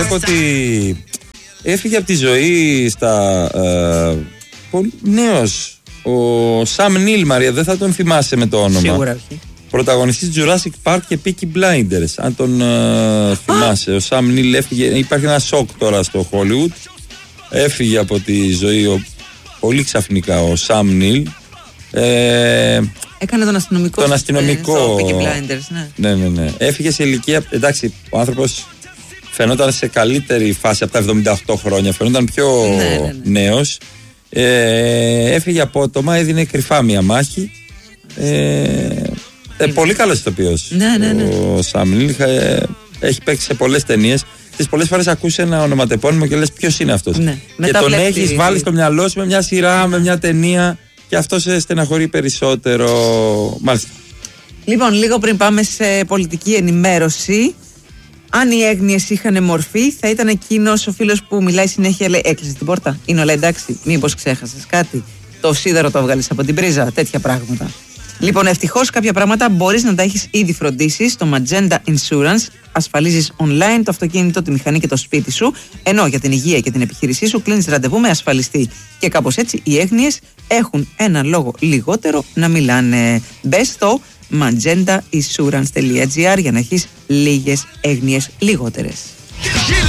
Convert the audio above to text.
βλέπω ότι έφυγε από τη ζωή στα πολύ νέος ο Σαμ Νίλ, Μαρία, δεν θα τον θυμάσαι με το όνομα. Σίγουρα όχι. Πρωταγωνιστής Jurassic Park και Peaky Blinders, αν τον θυμάσαι. Ο Σαμ Νίλ έφυγε, υπάρχει ένα σοκ τώρα στο Hollywood. Έφυγε από τη ζωή πολύ ξαφνικά ο Σαμ Νίλ. Έκανε τον αστυνομικό. Τον αστυνομικό. Στο Peaky Blinders, ναι. Ναι. Έφυγε σε ηλικία. Εντάξει, ο άνθρωπος φαινόταν σε καλύτερη φάση από τα 78 χρόνια. Φαινόταν πιο νέος. Έφυγε απότομα, έδινε κρυφά μια μάχη. Πολύ καλός ηθοποιός. Ναι. Ο Σαμ Νίλ έχει παίξει σε πολλές ταινίες. Τις πολλές φορές ακούς ένα ονοματεπώνυμο και λες ποιος είναι αυτός. Ναι. Και τον έχεις βάλει στο μυαλό σου με μια σειρά, με μια ταινία. Και αυτό σε στεναχωρεί περισσότερο. Μάλιστα. Λοιπόν, λίγο πριν πάμε σε πολιτική ενημέρωση, αν οι έγνοιες είχαν μορφή, θα ήταν εκείνος ο φίλος που μιλάει συνέχεια, λέει: έκλεισε την πόρτα. Είναι όλα εντάξει. Μήπως ξέχασες κάτι. Το σίδερο το έβγαλες από την πρίζα. Τέτοια πράγματα. Λοιπόν, ευτυχώς κάποια πράγματα μπορείς να τα έχεις ήδη φροντίσει στο Magenta Insurance. Ασφαλίζεις online το αυτοκίνητο, τη μηχανή και το σπίτι σου, ενώ για την υγεία και την επιχείρησή σου κλείνεις ραντεβού με ασφαλιστή. Και κάπως έτσι οι έγνοιες έχουν ένα λόγο λιγότερο να μιλάνε. Μπες στο magentainsurance.gr για να έχεις λίγες έγνοιες λιγότερες.